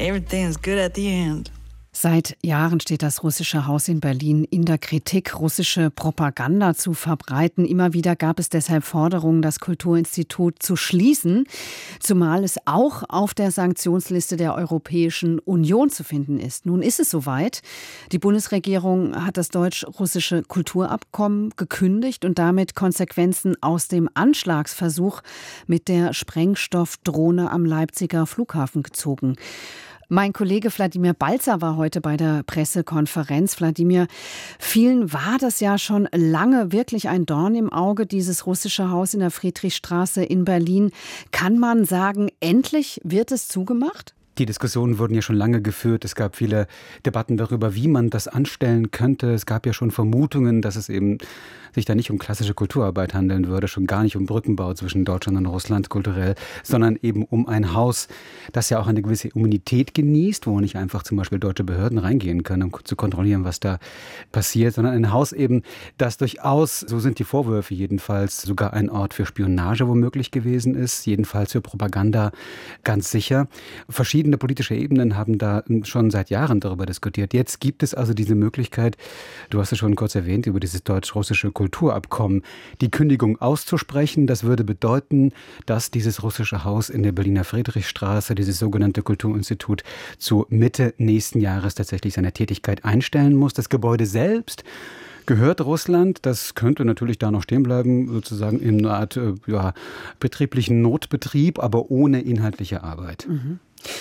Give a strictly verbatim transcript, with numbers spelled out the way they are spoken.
everything is good at the end. Seit Jahren steht das Russische Haus in Berlin in der Kritik, russische Propaganda zu verbreiten. Immer wieder gab es deshalb Forderungen, das Kulturinstitut zu schließen, zumal es auch auf der Sanktionsliste der Europäischen Union zu finden ist. Nun ist es soweit. Die Bundesregierung hat das deutsch-russische Kulturabkommen gekündigt und damit Konsequenzen aus dem Anschlagsversuch mit der Sprengstoffdrohne am Leipziger Flughafen gezogen. Mein Kollege Wladimir Balzer war heute bei der Pressekonferenz. Wladimir, vielen war das ja schon lange wirklich ein Dorn im Auge, dieses russische Haus in der Friedrichstraße in Berlin. Kann man sagen, endlich wird es zugemacht? Die Diskussionen wurden ja schon lange geführt. Es gab viele Debatten darüber, wie man das anstellen könnte. Es gab ja schon Vermutungen, dass es eben sich da nicht um klassische Kulturarbeit handeln würde, schon gar nicht um Brückenbau zwischen Deutschland und Russland kulturell, sondern eben um ein Haus, das ja auch eine gewisse Immunität genießt, wo nicht einfach zum Beispiel deutsche Behörden reingehen können, um zu kontrollieren, was da passiert, sondern ein Haus eben, das durchaus, so sind die Vorwürfe jedenfalls, sogar ein Ort für Spionage womöglich gewesen ist, jedenfalls für Propaganda ganz sicher. Verschiedene politische Ebenen haben da schon seit Jahren darüber diskutiert. Jetzt gibt es also diese Möglichkeit, du hast es schon kurz erwähnt, über dieses deutsch-russische Kulturabkommen, die Kündigung auszusprechen. Das würde bedeuten, dass dieses russische Haus in der Berliner Friedrichstraße, dieses sogenannte Kulturinstitut, zu Mitte nächsten Jahres tatsächlich seine Tätigkeit einstellen muss. Das Gebäude selbst gehört Russland. Das könnte natürlich da noch stehen bleiben, sozusagen in einer Art ja, betrieblichen Notbetrieb, aber ohne inhaltliche Arbeit. Mhm.